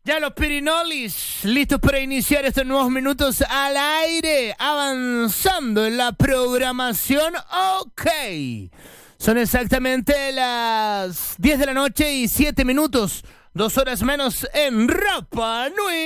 Ya los Pirinolis, listos para iniciar estos nuevos minutos al aire, avanzando en la programación. Ok, son exactamente las 10 de la noche y 7 minutos, 2 horas menos en Rapa Nui.